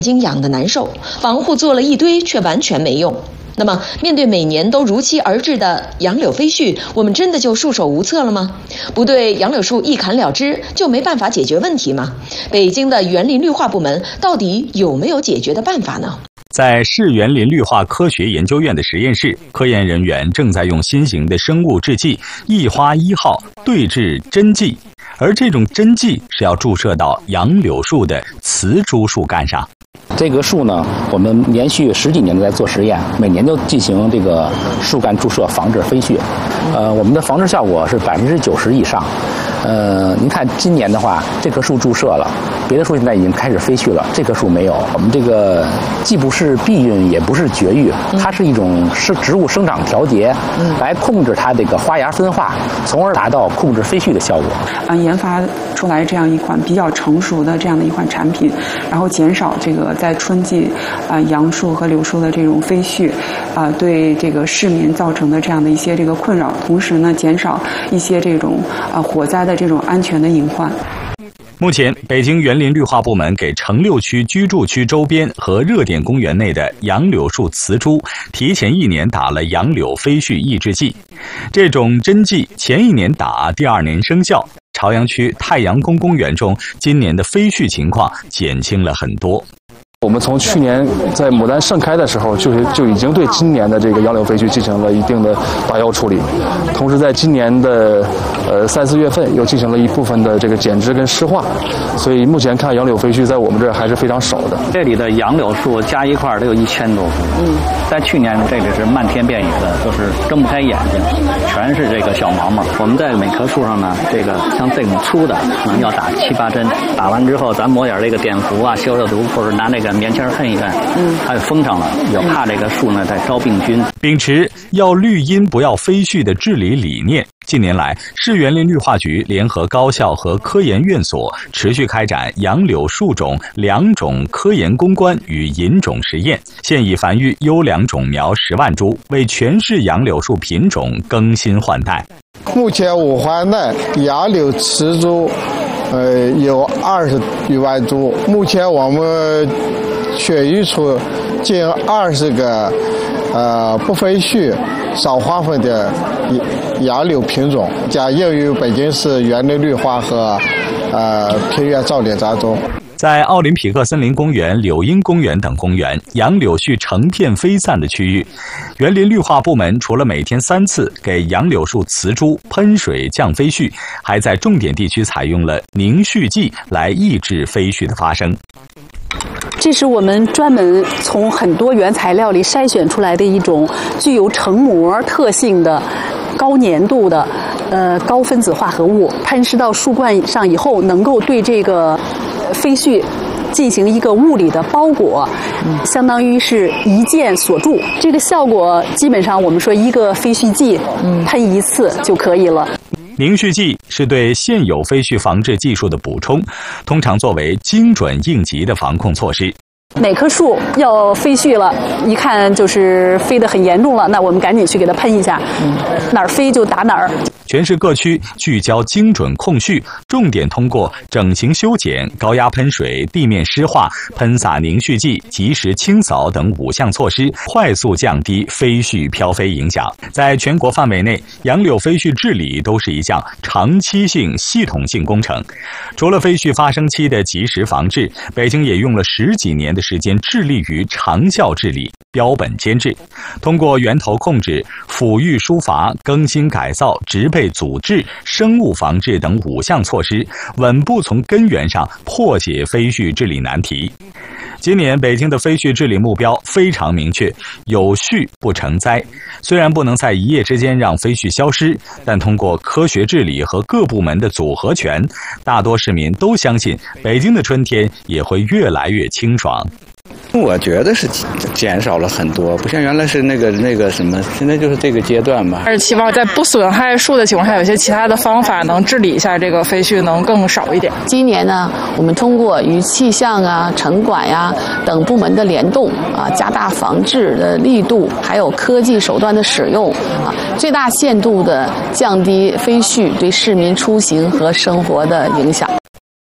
经养得难受，防护做了一堆，却完全没用。那么，面对每年都如期而至的杨柳飞絮，我们真的就束手无策了吗？不对杨柳树一砍了之，就没办法解决问题吗？北京的园林绿化部门到底有没有解决的办法呢？ 在市园林绿化科学研究院的实验室，科研人员正在用新型的生物制剂一花一号对制针剂，而这种针剂是要注射到杨柳树的雌株树干上。 这个树呢，我们连续10几年都在做实验，每年都进行这个树干注射，防治飞絮。我们的防治效果是90%以上。您看今年的话，这棵树注射了，别的树现在已经开始飞絮了，这棵树没有。我们这个既不是避孕，也不是绝育，它是一种植物生长调节，来控制它这个花芽分化，从而达到控制飞絮的效果。 研发出来这样一款比较成熟的这样的一款产品，然后减少这个在春季杨树和柳树的这种飞絮对这个市民造成的这样的一些这个困扰，同时呢减少一些这种火灾的这种安全的隐患。 目前，北京园林绿化部门给城六区居住区周边和热点公园内的杨柳树雌株提前1年打了杨柳飞絮抑制剂。这种针剂前1年打，第2年生效。朝阳区太阳宫公园中，今年的飞絮情况减轻了很多。 我们从去年在牡丹盛开的时候就已经对今年的这个杨柳飞絮进行了一定的打药处理，同时在今年的3、4月份又进行了一部分的这个剪枝跟施化，所以目前看杨柳飞絮在我们这儿还是非常少的。 这里的杨柳树加一块都有1000多株，在去年这里是漫天遍野的，都是睁不开眼睛，全是这个小毛毛。我们在每棵树上呢，这个像这种粗的，可能要打7、8针，打完之后咱抹点这个碘伏啊、消热毒，或者拿那个棉签摁一摁，它就封上了，也怕这个树呢在招病菌。 秉持要绿荫不要飞絮的治理理念，近年来，市园林绿化局联合高校和科研院所持续开展杨柳树种2种科研攻关与引种实验，现已繁育优良种苗10万株，为全市杨柳树品种更新换代。 目前五环内杨柳雌株有20余万株，目前我们选育出近20个不飞絮、少花粉的杨柳品种，将应用于北京市园林绿化和平原造林当中。 在奥林匹克森林公园、柳荫公园等公园，杨柳絮成片飞散的区域，园林绿化部门除了每天3次给杨柳树雌株喷水降飞絮，还在重点地区采用了凝絮剂来抑制飞絮的发生。 这是我们专门从很多原材料里筛选出来的一种具有成膜特性的高粘度的高分子化合物，喷施到树冠上以后，能够对这个飞絮进行一个物理的包裹，相当于是一键锁住。这个效果基本上我们说一个飞絮剂喷1次就可以了。 凝絮剂是对现有飞絮防治技术的补充，通常作为精准应急的防控措施。 哪棵树要飞絮了，一看就是飞得很严重了，那我们赶紧去给它喷一下，哪儿飞就打哪儿。 全市各区聚焦精准控絮，重点通过整形修剪、高压喷水、地面湿化、喷洒凝絮剂、及时清扫等5项措施，快速降低飞絮飘飞影响。在全国范围内，杨柳飞絮治理都是一项长期性、系统性工程。除了飞絮发生期的及时防治，北京也用了10几年的时间致力于长效治理、标本监制，通过源头控制、抚育疏伐、更新改造、植被阻治、生物防治等5项措施，稳步从根源上破解飞絮治理难题。今年北京的飞絮治理目标非常明确，有序不成灾。虽然不能在一夜之间让飞絮消失，但通过科学治理和各部门的组合拳，大多市民都相信北京的春天也会越来越清爽。 我觉得是减少了很多，不像原来是那个什么，现在就是这个阶段吧。 还是期望在不损害树的情况下，有些其他的方法能治理一下这个飞絮，能更少一点。 今年呢，我们通过与气象啊、城管呀等部门的联动加大防治的力度，还有科技手段的使用最大限度的降低飞絮对市民出行和生活的影响。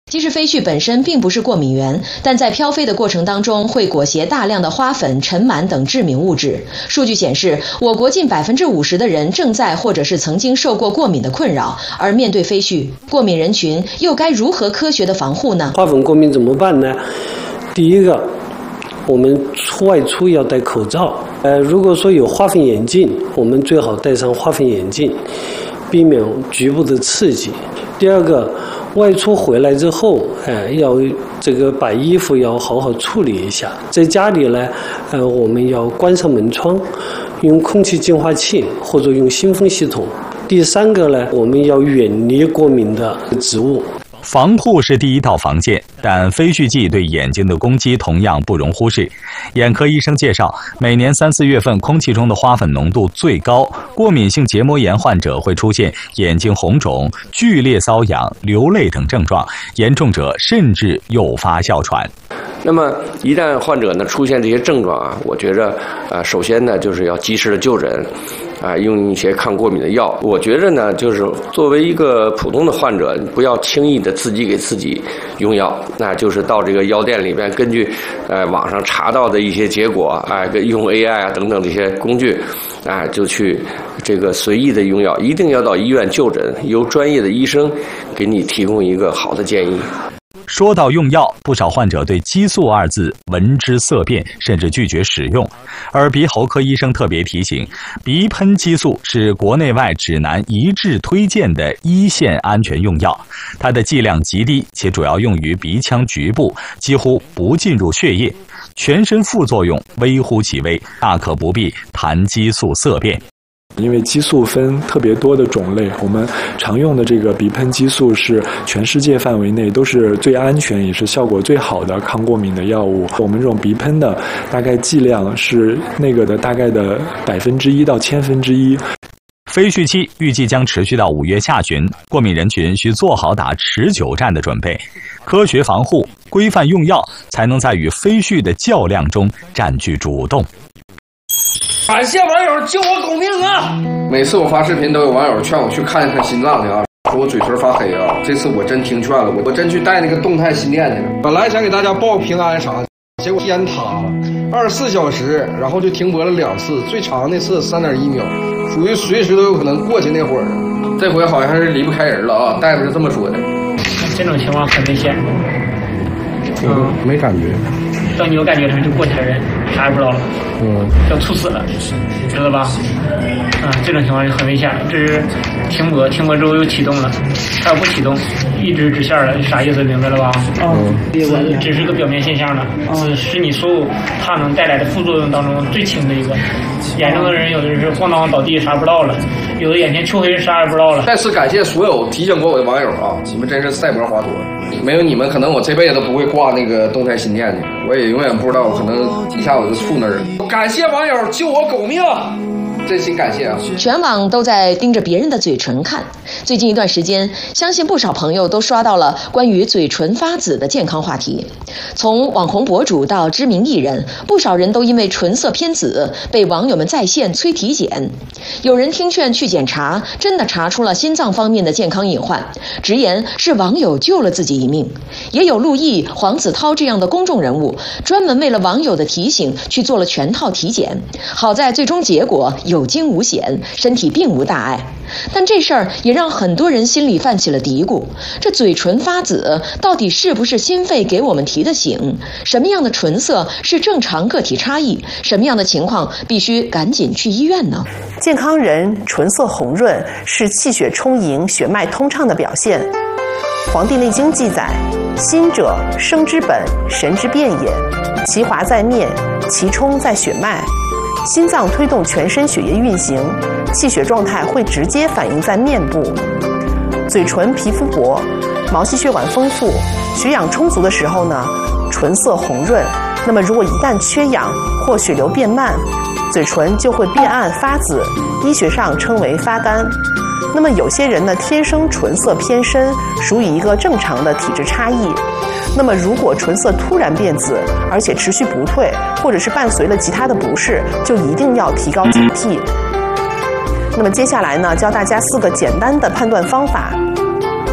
其实飞絮本身并不是过敏源，但在飘飞的过程当中会裹挟大量的花粉、尘螨等致敏物质。数据显示，我国近50%的人正在或者是曾经受过过敏的困扰。而面对飞絮，过敏人群又该如何科学的防护呢？ 花粉过敏怎么办呢？第一个，我们外出要戴口罩。如果说有花粉眼镜，我们最好戴上花粉眼镜，避免局部的刺激。第二个，外出回来之后，要把衣服要好好处理一下。在家里呢，我们要关上门窗，用空气净化器或者用新风系统。第三个呢，我们要远离过敏的植物。 防护是第一道防线，但飞絮剂对眼睛的攻击同样不容忽视。眼科医生介绍，每年3、4月份空气中的花粉浓度最高，过敏性结膜炎患者会出现眼睛红肿、剧烈瘙痒、流泪等症状，严重者甚至诱发哮喘。 那么一旦患者呢出现这些症状啊，我觉着首先呢就是要及时的就诊，用一些抗过敏的药。我觉着呢，就是作为一个普通的患者，不要轻易的自己给自己用药，那就是到这个药店里边，根据网上查到的一些结果用 AI 等等这些工具就去这个随意的用药，一定要到医院就诊，由专业的医生给你提供一个好的建议。 说到用药，不少患者对激素2字闻之色变，甚至拒绝使用。而鼻喉科医生特别提醒，鼻喷激素是国内外指南一致推荐的1线安全用药，它的剂量极低，且主要用于鼻腔局部，几乎不进入血液，全身副作用微乎其微，大可不必谈激素色变。 因为激素分特别多的种类，我们常用的这个鼻喷激素是全世界范围内都是最安全也是效果最好的抗过敏的药物。我们这种鼻喷的大概剂量是那个的大概的1%到1/1000。 飞絮期预计将持续到5月下旬，过敏人群需做好打持久战的准备，科学防护、规范用药，才能在与飞絮的较量中占据主动。 感谢网友救我狗命啊！每次我发视频都有网友劝我去看一看心脏去啊，说我嘴唇发黑啊。这次我真听劝了，我真去带那个动态心电去了。本来想给大家报平安啥的，结果天塌了，24小时，然后就停播了2次，最长那次3.1秒，属于随时都有可能过去那会儿。这回好像是离不开人了啊，大夫是这么说的。 这种情况很危险。 没感觉。 等你有感觉的时候就过去的人啥也不知道了，要猝死了，知道吧？这种情况就很危险了。这是停播之后又启动了，它要不启动，一直直线了，啥意思明白了吧？只是个表面现象了，是你所有它能带来的副作用当中最轻的一个。严重的人有的是晃荡倒地啥不知道了，有的眼前黢黑啥也不知道了。 再次感谢所有提醒过我的网友啊，你们真是赛博华佗，没有你们可能我这辈子都不会挂那个动态心电去，我也永远不知道可能一下我就触那儿了。感谢网友救我狗命，真心感谢啊！ 全网都在盯着别人的嘴唇看。最近一段时间，相信不少朋友都刷到了关于嘴唇发紫的健康话题。从网红博主到知名艺人，不少人都因为唇色偏紫被网友们在线催体检。有人听劝去检查，真的查出了心脏方面的健康隐患，直言是网友救了自己一命。也有陆毅、黄子韬这样的公众人物，专门为了网友的提醒去做了全套体检。好在最终结果有惊无险，身体并无大碍。但这事儿也让很多人心里泛起了嘀咕，这嘴唇发紫到底是不是心肺给我们提的醒？什么样的唇色是正常个体差异？什么样的情况必须赶紧去医院呢？ 健康人唇色红润是气血充盈、血脉通畅的表现。《黄帝内经》记载：心者，生之本，神之变也。其华在面，其充在血脉。心脏推动全身血液运行，气血状态会直接反映在面部。嘴唇皮肤薄，毛细血管丰富，血氧充足的时候呢，唇色红润。那么如果一旦缺氧或血流变慢，嘴唇就会变暗发紫，医学上称为发干。那么有些人呢，天生唇色偏深，属于一个正常的体质差异。那么如果唇色突然变紫，而且持续不退，或者是伴随了其他的不适，就一定要提高警惕。那么接下来呢，教大家4个简单的判断方法。第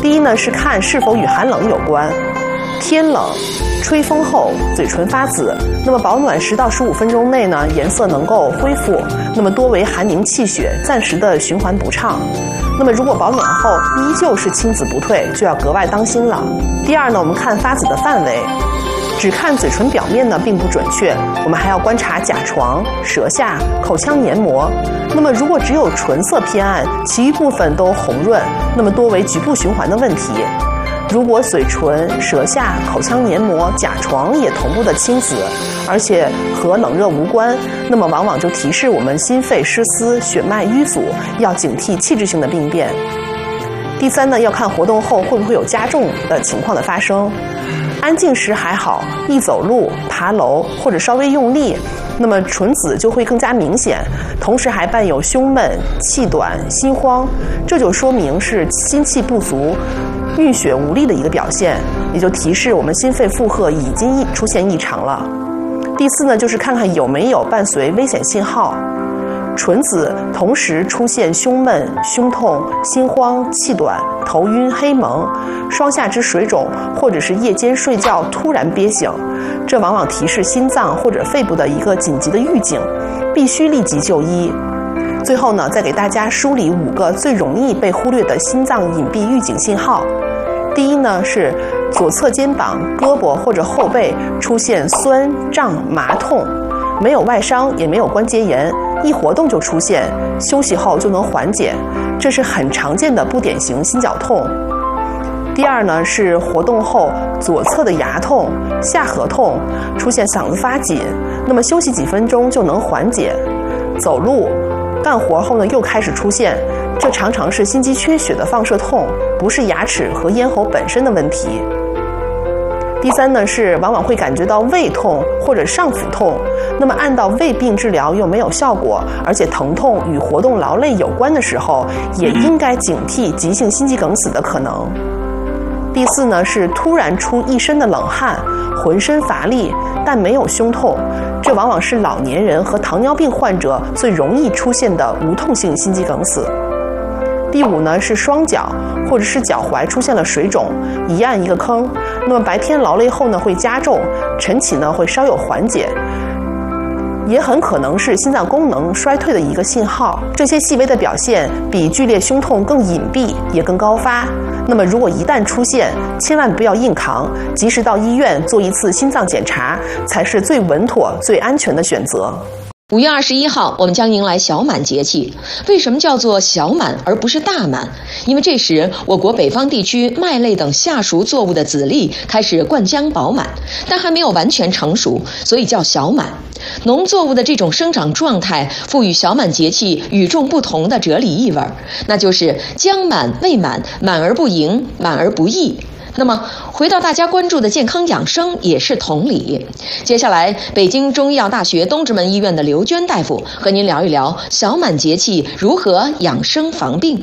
第一呢是看是否与寒冷有关，天冷、吹风后嘴唇发紫，那么保暖10到15分钟内呢，颜色能够恢复，那么多为寒凝气血，暂时的循环不畅。那么如果保暖后依旧是青紫不退，就要格外当心了。第二呢，我们看发紫的范围，只看嘴唇表面呢并不准确，我们还要观察甲床、舌下、口腔黏膜。那么如果只有唇色偏暗，其余部分都红润，那么多为局部循环的问题。如果嘴唇、舌下、口腔黏膜、甲床也同步的青紫，而且和冷热无关，那么往往就提示我们心肺失司、血脉淤阻，要警惕器质性的病变。第三呢，要看活动后会不会有加重的情况的发生。安静时还好，一走路、爬楼或者稍微用力，那么唇紫就会更加明显，同时还伴有胸闷、气短、心慌，这就说明是心气不足、运血无力的一个表现，也就提示我们心肺负荷已经出现异常了。第四呢，就是看看有没有伴随危险信号。唇紫同时出现胸闷、胸痛、心慌、气短、头晕、黑蒙、双下肢水肿，或者是夜间睡觉突然憋醒，这往往提示心脏或者肺部的一个紧急的预警，必须立即就医。最后呢，再给大家梳理5个最容易被忽略的心脏隐蔽预警信号。第一呢，是左侧肩膀、胳膊或者后背出现酸、胀、麻痛，没有外伤也没有关节炎，一活动就出现，休息后就能缓解，这是很常见的不典型心绞痛。第二呢，是活动后左侧的牙痛、下颌痛，出现嗓子发紧，那么休息几分钟就能缓解。走路、干活后呢又开始出现，这常常是心肌缺血的放射痛，不是牙齿和咽喉本身的问题。第三呢，是往往会感觉到胃痛或者上腹痛，那么按到胃病治疗又没有效果，而且疼痛与活动劳累有关的时候，也应该警惕急性心肌梗死的可能。第四呢，是突然出一身的冷汗，浑身乏力，但没有胸痛，这往往是老年人和糖尿病患者最容易出现的无痛性心肌梗死。第5呢，是双脚或者是脚踝出现了水肿，一按一个坑，那么白天劳累后呢会加重，晨起呢会稍有缓解，也很可能是心脏功能衰退的一个信号。这些细微的表现比剧烈胸痛更隐蔽，也更高发。那么如果一旦出现，千万不要硬扛，及时到医院做一次心脏检查，才是最稳妥、最安全的选择。 5月21号，我们将迎来小满节气。为什么叫做小满而不是大满？因为这时我国北方地区麦类等夏熟作物的籽粒开始灌浆饱满，但还没有完全成熟，所以叫小满。农作物的这种生长状态赋予小满节气与众不同的哲理意味，那就是将满未满，满而不盈，满而不溢。那么回到大家关注的健康养生也是同理。接下来，北京中医药大学东直门医院的刘娟大夫和您聊一聊小满节气如何养生防病。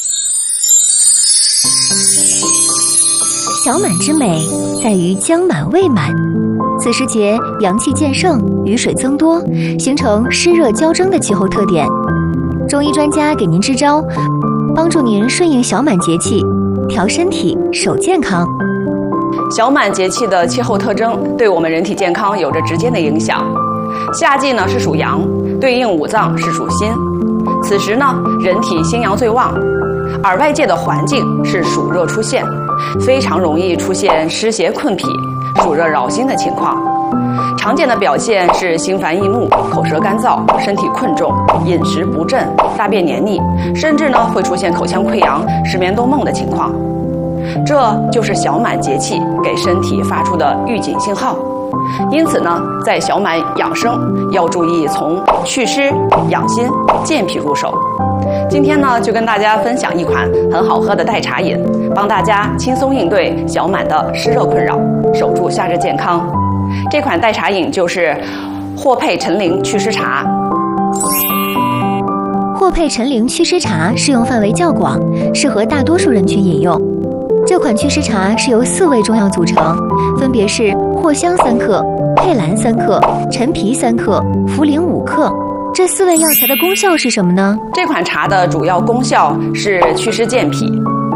小满之美在于将满未满，此时节阳气渐盛，雨水增多，形成湿热交争的气候特点。中医专家给您支招，帮助您顺应小满节气，调身体，守健康。 小满节气的气候特征对我们人体健康有着直接的影响。夏季呢是属阳，对应五脏是属心，此时呢人体心阳最旺，而外界的环境是暑热出现，非常容易出现湿邪困脾、暑热扰心的情况。常见的表现是心烦易怒、口舌干燥、身体困重、饮食不振、大便黏腻，甚至呢会出现口腔溃疡、失眠多梦的情况。这就是小满节气给身体发出的预警信号。因此呢，在小满养生要注意从祛湿、养心、健脾入手。今天呢，就跟大家分享一款很好喝的代茶饮，帮大家轻松应对小满的湿热困扰，守住夏日健康。这款代茶饮就是霍佩陈苓祛湿茶。 霍佩陈苓祛湿茶适用范围较广，适合大多数人群饮用。这款祛湿茶是由4味中药组成，分别是藿香3克、佩兰3克、陈皮3克、茯苓5克。这4味药材的功效是什么呢？ 这款茶的主要功效是祛湿健脾，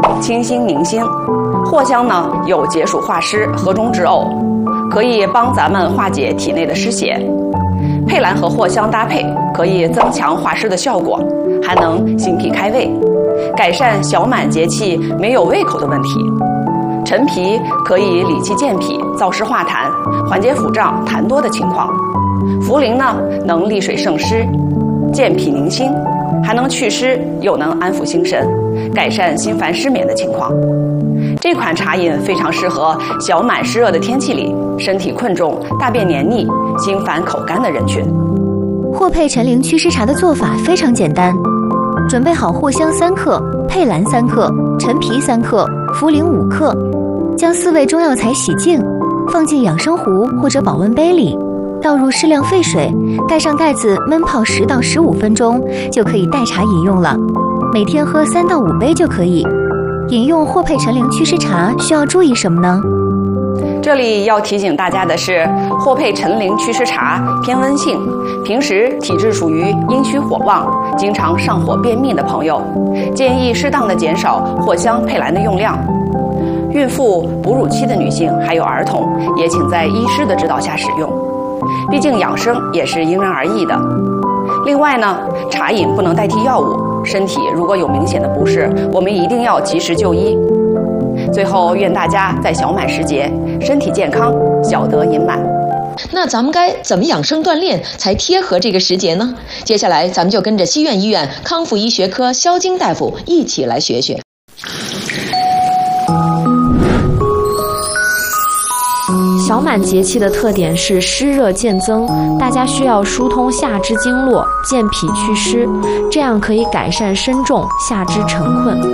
清新宁心。藿香呢有解暑化湿、和中治呕，可以帮咱们化解体内的湿邪。佩兰和藿香搭配，可以增强化湿的效果，还能行脾开胃，改善小满节气没有胃口的问题。陈皮可以理气健脾、燥湿化痰，缓解腹胀、痰多的情况。茯苓呢能利水胜湿，健脾宁心，还能祛湿，又能安抚心神，改善心烦失眠的情况。这款茶饮非常适合小满湿热的天气里，身体困重、大便黏腻、心烦口干的人群。 藿配陈苓祛湿茶的做法非常简单，准备好藿香3克、佩兰3克、陈皮3克、茯苓5克，将4味中药材洗净，放进养生壶或者保温杯里，倒入适量沸水，盖上盖子焖泡10到15分钟，就可以代茶饮用了。每天喝3到5杯就可以。饮用藿配陈苓祛湿茶需要注意什么呢？ 这里要提醒大家的是，藿配陈苓祛湿茶偏温性，平时体质属于阴虚火旺、经常上火便秘的朋友，建议适当的减少藿香、佩兰的用量。孕妇、哺乳期的女性还有儿童，也请在医师的指导下使用。毕竟养生也是因人而异的。另外呢，茶饮不能代替药物，身体如果有明显的不适，我们一定要及时就医。最后，愿大家在小满时节身体健康，小得银满。 那咱们该怎么养生锻炼才贴合这个时节呢？接下来咱们就跟着西苑医院康复医学科肖晶大夫一起来学学。 小满节气的特点是湿热渐增，大家需要疏通下肢经络，健脾祛湿，这样可以改善身重、下肢沉困。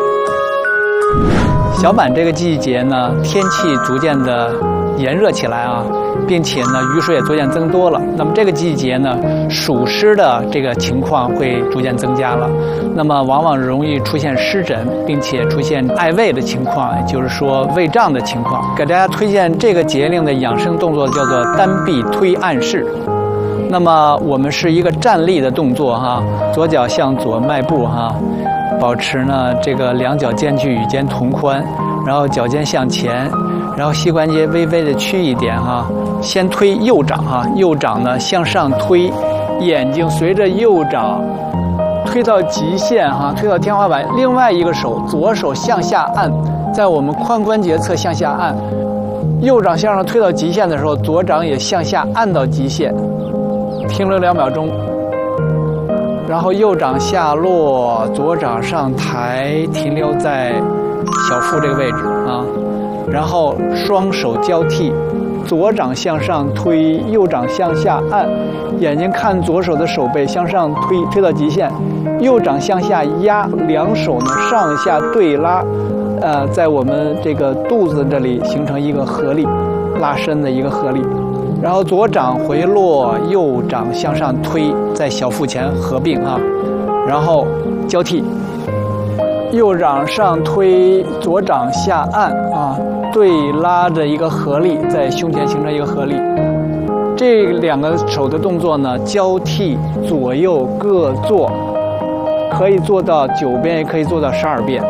小满这个季节呢，天气逐渐的炎热起来啊，并且呢，雨水也逐渐增多了。那么这个季节呢，暑湿的这个情况会逐渐增加了。那么往往容易出现湿疹，并且出现碍胃的情况，也就是说胃胀的情况。给大家推荐这个节令的养生动作叫做单臂推按式。那么我们是一个站立的动作哈，左脚向左迈步哈。保持呢这个两脚间距与肩同宽，然后脚尖向前，然后膝关节微微的屈一点哈。先推右掌哈，右掌呢向上推，眼睛随着右掌推到极限哈，推到天花板。另外一个手，左手向下按，在我们髋关节侧向下按。右掌向上推到极限的时候，左掌也向下按到极限，停留2秒钟。然后右掌下落，左掌上抬，停留在小腹这个位置啊。然后双手交替，左掌向上推，右掌向下按，眼睛看左手的手背向上推，推到极限，右掌向下压，两手呢上下对拉，在我们这个肚子这里形成一个合力，拉伸的一个合力。然后左掌回落，右掌向上推，在小腹前合并啊，然后交替，右掌上推，左掌下按啊，对拉的一个合力，在胸前形成一个合力。这两个手的动作呢，交替左右各做，可以做到9遍，也可以做到12遍。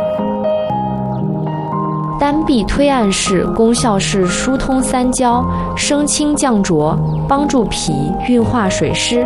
单臂推按式功效是疏通三焦、升清降浊，帮助脾运化水湿。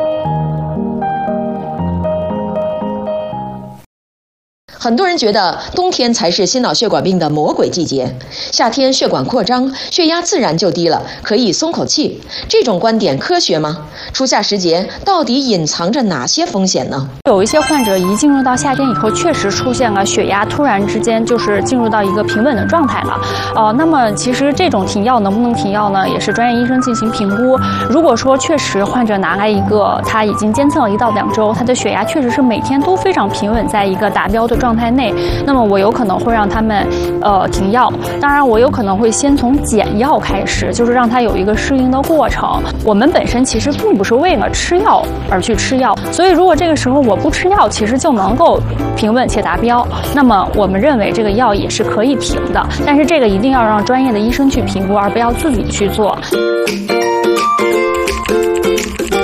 很多人觉得冬天才是心脑血管病的魔鬼季节，夏天血管扩张，血压自然就低了，可以松口气。这种观点科学吗？初夏时节到底隐藏着哪些风险呢？ 有一些患者一进入到夏天以后，确实出现了血压突然之间就是进入到一个平稳的状态了。那么其实这种停药能不能停药呢？也是专业医生进行评估。如果说确实患者拿来一个他已经监测了1到2周，他的血压确实是每天都非常平稳，在一个达标的状态内，那么我有可能会让他们停药。当然我有可能会先从减药开始，就是让他有一个适应的过程。我们本身其实并不是为了吃药而去吃药，所以如果这个时候我不吃药，其实就能够平稳且达标，那么我们认为这个药也是可以停的。但是这个一定要让专业的医生去评估，而不要自己去做。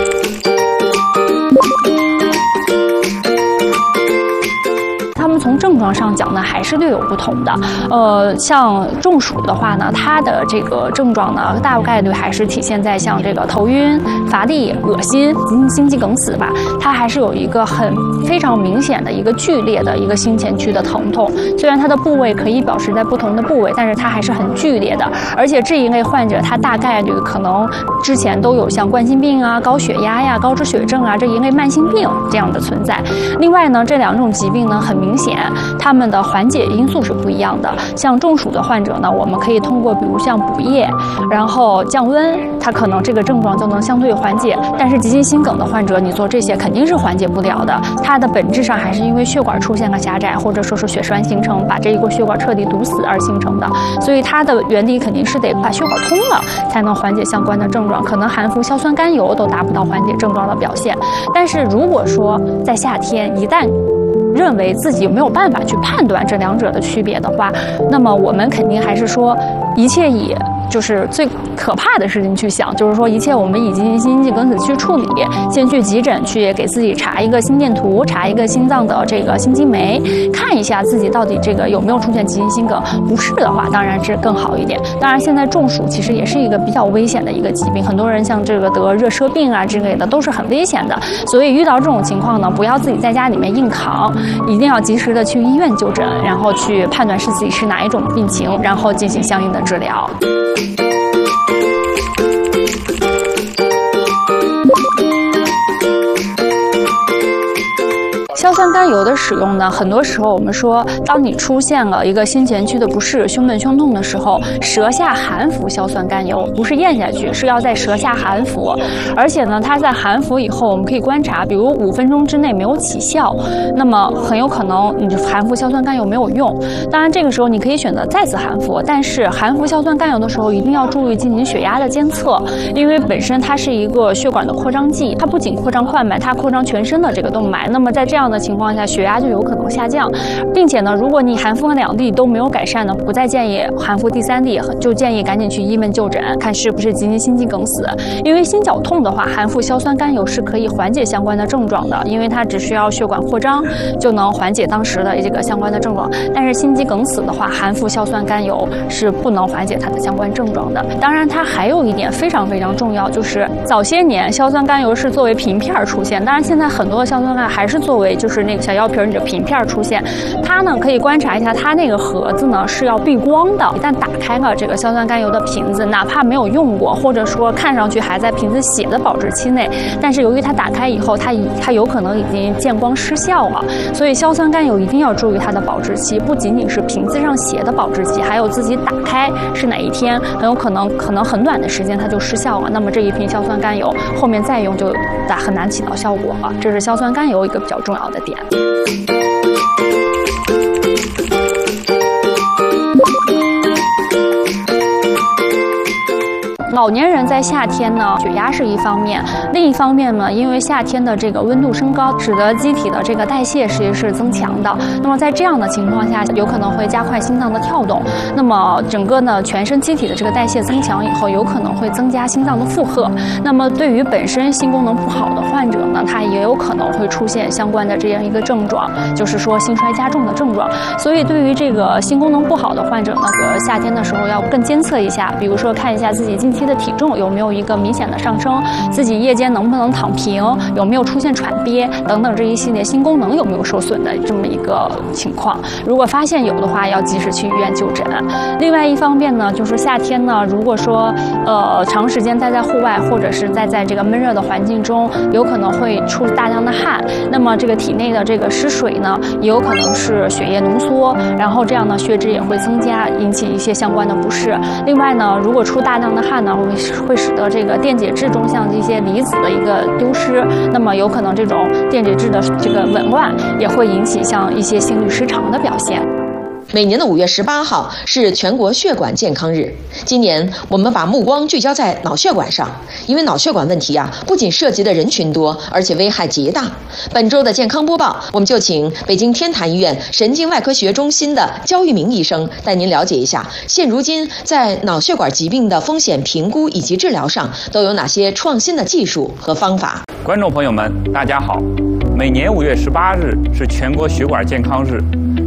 从正状上讲呢，还是略有不同的。像中暑的话呢，它的这个症状呢，大概率还是体现在像这个头晕、乏力、恶心、心肌梗死吧。它还是有一个非常明显的一个剧烈的一个心前区的疼痛。虽然它的部位可以表示在不同的部位，但是它还是很剧烈的。而且这一类患者，他大概率可能之前都有像冠心病啊、高血压呀、高脂血症啊这一类慢性病这样的存在。另外呢，这两种疾病呢，很明显他们的缓解因素是不一样的。像中暑的患者呢，我们可以通过比如像补液，然后降温，它可能这个症状就能相对缓解。但是急性心梗的患者，你做这些肯定是缓解不了的，它的本质上还是因为血管出现了狭窄，或者说是血栓形成，把这一个血管彻底堵死而形成的。所以它的原理肯定是得把血管通了，才能缓解相关的症状。可能含服硝酸甘油都达不到缓解症状的表现。但是如果说在夏天一旦认为自己没有办法去判断这两者的区别的话，那么我们肯定还是说一切以就是最可怕的事情去想，就是说一切我们以心肌梗死去处理，先去急诊去给自己查一个心电图，查一个心脏的这个心肌酶，看一下自己到底这个有没有出现急性心梗。不是的话，当然是更好一点。当然，现在中暑其实也是一个比较危险的一个疾病，很多人像这个得热射病啊之类的都是很危险的。所以遇到这种情况呢，不要自己在家里面硬扛，一定要及时的去医院就诊，然后去判断自己是哪一种病情，然后进行相应的治疗。硝酸甘油的使用呢，很多时候我们说，当你出现了一个心前区的不适、胸闷胸痛的时候，舌下含服硝酸甘油，不是咽下去，是要在舌下含服。而且呢，它在含服以后，我们可以观察，比如5分钟之内没有起效，那么很有可能你就含服硝酸甘油没有用。当然，这个时候你可以选择再次含服，但是含服硝酸甘油的时候，一定要注意进行血压的监测，因为本身它是一个血管的扩张剂，它不仅扩张冠脉，它扩张全身的这个动脉。那么在这样的情况下，血压就有可能下降，并且呢，如果你含服了2粒都没有改善呢，不再建议含服第3粒，就建议赶紧去医门就诊，看是不是急性心肌梗死。因为心绞痛的话，含服硝酸甘油是可以缓解相关的症状的，因为它只需要血管扩张就能缓解当时的这个相关的症状。但是心肌梗死的话，含服硝酸甘油是不能缓解它的相关症状的。当然，它还有一点非常非常重要，就是早些年硝酸甘油是作为瓶片出现，当然现在很多的硝酸甘还是作为就是那个小药瓶你的瓶片出现。它呢可以观察一下，它那个盒子呢是要避光的。一旦打开了这个硝酸甘油的瓶子，哪怕没有用过，或者说看上去还在瓶子写的保质期内，但是由于它打开以后，它有可能已经见光失效了。所以硝酸甘油一定要注意它的保质期，不仅仅是瓶子上写的保质期，还有自己打开是哪一天，很有可能很短的时间它就失效了。那么这一瓶硝酸甘油后面再用就很难起到效果了。这是硝酸甘油一个比较重要的点。老年人在夏天呢，血压是一方面，另一方面呢，因为夏天的这个温度升高，使得机体的这个代谢其实是增强的。那么在这样的情况下，有可能会加快心脏的跳动。那么整个呢，全身机体的这个代谢增强以后，有可能会增加心脏的负荷。那么对于本身心功能不好的患者呢，他也有可能会出现相关的这样一个症状，就是说心衰加重的症状。所以对于这个心功能不好的患者呢，夏天的时候要更监测一下，比如说看一下自己近期的体重有没有一个明显的上升，自己夜间能不能躺平，有没有出现喘憋等等这一系列心功能有没有受损的这么一个情况。如果发现有的话，要及时去医院就诊。另外一方面呢，就是夏天呢，如果说长时间待在户外，或者是在这个闷热的环境中，有可能会出大量的汗，那么这个体内的这个失水呢，也有可能是血液浓缩，然后这样呢血脂也会增加，引起一些相关的不适。另外呢，如果出大量的汗呢，会使得这个电解质中像这些离子的一个丢失，那么有可能这种电解质的这个紊乱也会引起像一些心律失常的表现。 每年的5月18号是全国血管健康日。今年我们把目光聚焦在脑血管上，因为脑血管问题不仅涉及的人群多，而且危害极大。本周的健康播报，我们就请北京天坛医院神经外科学中心的焦玉明医生带您了解一下，现如今在脑血管疾病的风险评估以及治疗上都有哪些创新的技术和方法。 观众朋友们，大家好！每年5月18日是全国血管健康日。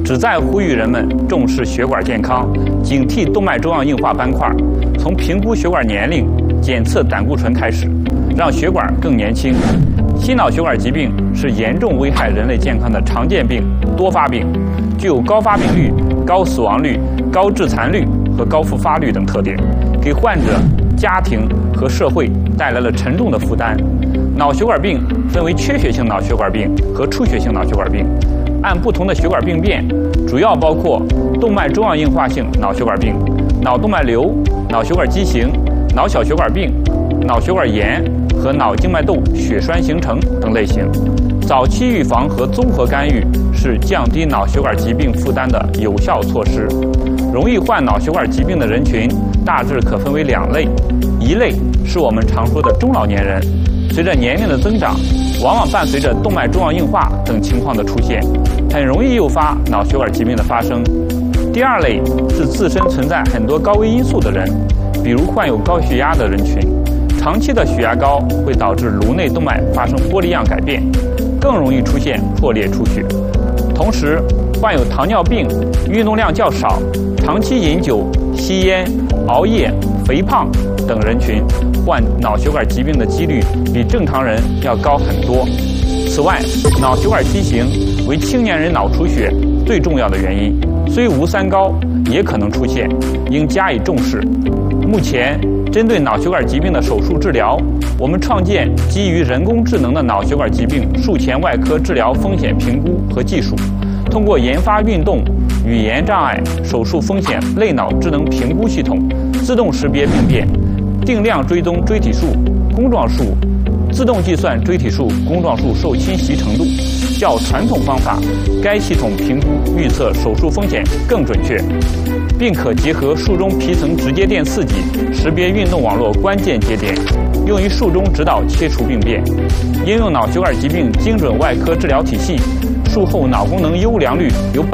旨在呼吁人们重视血管健康，警惕动脉粥样硬化斑块，从评估血管年龄、检测胆固醇开始，让血管更年轻。心脑血管疾病是严重危害人类健康的常见病、多发病，具有高发病率、高死亡率、高致残率和高复发率等特点，给患者、家庭和社会带来了沉重的负担。脑血管病分为缺血性脑血管病和出血性脑血管病，按不同的血管病变，主要包括动脉粥样硬化性脑血管病、脑动脉瘤、脑血管畸形、脑小血管病、脑血管炎和脑静脉窦血栓形成等类型。早期预防和综合干预是降低脑血管疾病负担的有效措施。容易患脑血管疾病的人群大致可分为2类，一类是我们常说的中老年人，随着年龄的增长，往往伴随着动脉粥样硬化等情况的出现，很容易诱发脑血管疾病的发生。第2类是自身存在很多高危因素的人，比如患有高血压的人群，长期的血压高会导致颅内动脉发生玻璃样改变，更容易出现破裂出血。同时，患有糖尿病、运动量较少、长期饮酒、吸烟、熬夜、肥胖等人群，患脑血管疾病的几率比正常人要高很多。此外，脑血管畸形为青年人脑出血最重要的原因，虽无三高，也可能出现，应加以重视。目前，针对脑血管疾病的手术治疗，我们创建基于人工智能的脑血管疾病术前外科治疗风险评估和技术，通过研发运动、语言障碍手术风险类脑智能评估系统，自动识别病变，定量追踪锥体束、弓状束，自动计算锥体束、弓状束受侵袭程度，较传统方法该系统评估预测手术风险更准确，并可结合术中皮层直接电刺激识别运动网络关键节点，用于术中指导切除病变。应用脑血管疾病精准外科治疗体系，术后脑功能优良率由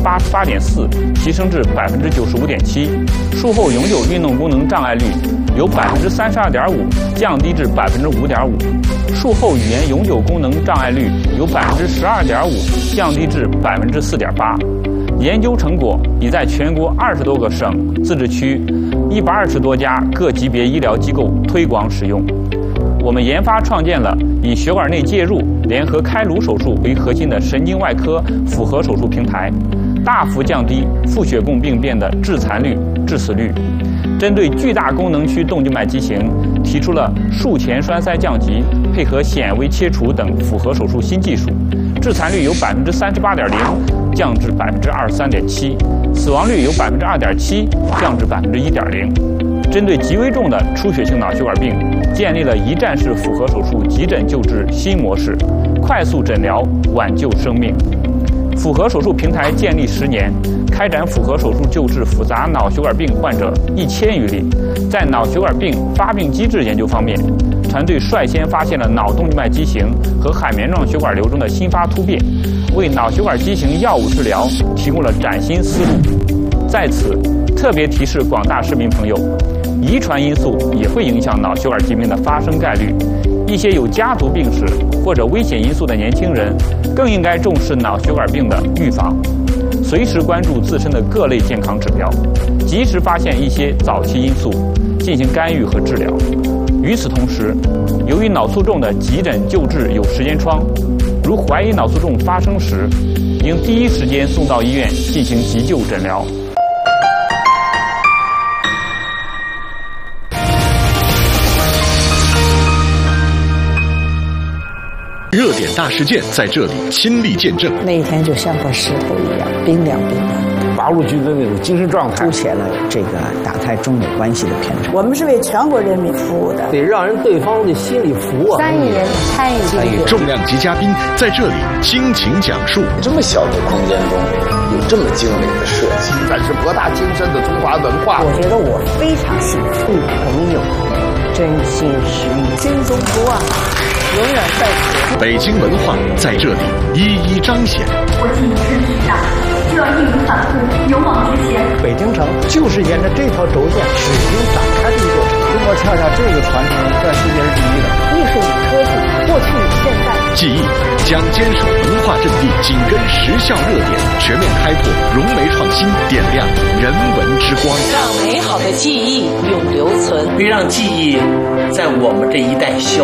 88.4%提升至95.7%，术后永久运动功能障碍率由32.5%降低至5.5%，术后语言永久功能障碍率由12.5%降低至4.8%。研究成果已在全国20多个省、自治区、120多家各级别医疗机构推广使用。我们研发创建了以血管内介入、联合开颅手术为核心的神经外科复合手术平台，大幅降低腹血供病变的致残率、致死率。针对巨大功能区动静脉畸形，提出了术前栓塞降级配合显微切除等复合手术新技术，致残率由38.0%降至23.7%，死亡率由2.7%降至1.0%。针对极危重的出血性脑血管病，建立了一站式复合手术急诊救治新模式，快速诊疗，挽救生命。复合手术平台建立10年，开展复合手术救治复杂脑血管病患者1000余例。在脑血管病发病机制研究方面，团队率先发现了脑动静脉畸形和海绵状血管瘤中的新发突变，为脑血管畸形药物治疗提供了崭新思路。在此，特别提示广大市民朋友，遗传因素也会影响脑血管疾病的发生概率。一些有家族病史或者危险因素的年轻人，更应该重视脑血管病的预防，随时关注自身的各类健康指标，及时发现一些早期因素，进行干预和治疗。与此同时，由于脑卒中的急诊救治有时间窗，如怀疑脑卒中发生时，应第一时间送到医院进行急救诊疗。 热点大事件在这里亲历见证， 那一天就像块石头一样，冰凉冰凉， 拔入军的那种精神状态， 凸显了这个打开中美关系的偏差。 我们是为全国人民服务的， 得让人对方的心里服啊。 参与人参与， 重量级嘉宾在这里倾情讲述。 这么小的空间中有这么精美的设计， 展示博大精深的中华文化。 我觉得我非常幸福，朋友真心实意，心中不忘，永远在此。 北京文化在这里一一彰显。 国际时尚就要义无反顾，勇往直前。 北京城就是沿着这条轴线始终展开的一座城。中国恰恰这个传承在世界是第一的。 艺术与科技，过去与现在。 记忆、 将坚守文化阵地，紧跟时效热点，全面开拓融媒创新，点亮人文之光， 让美好的记忆永留存， 别让记忆在我们这一代消